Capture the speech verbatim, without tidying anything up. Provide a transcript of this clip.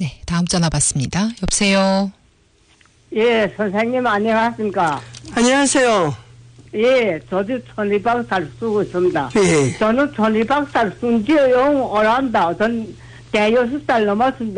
네, 다음 전화 받습니다. 여보세요. 예, 선생님 안녕하십니까? 안녕하세요. 예, 저도 천리박살 쓰고 있습니다. 예. 저는 천리박살 쓴 지요, 오란다. 전 대여섯 살 넘었습니다.